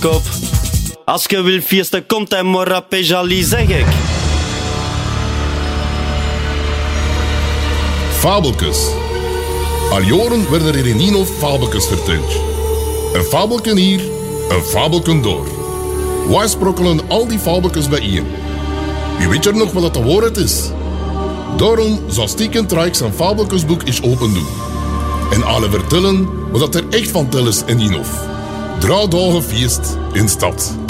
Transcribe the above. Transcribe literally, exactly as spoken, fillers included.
kop. Als je wil feesten, komt hij maar op Pejali, zeg ik. Fabeltjes. Al jaren werden er in Ninov fabeltjes verteld. Een fabeltje hier, een fabeltje door. Wij sprokkelen al die fabeltjes bijeen. Wie weet er nog wat de waarheid is? Daarom zal Stieken Trijk zijn fabeltjesboek eens open doen. En alle vertellen wat er echt van tel is in Ninov. Drie dagen feest in stad.